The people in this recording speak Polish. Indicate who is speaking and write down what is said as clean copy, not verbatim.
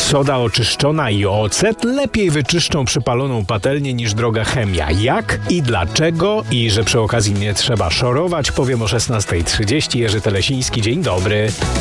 Speaker 1: Soda oczyszczona i ocet lepiej wyczyszczą przypaloną patelnię niż droga chemia. Jak i dlaczego i że przy okazji nie trzeba szorować, powiem o 16:30. Jerzy Telesiński, dzień dobry.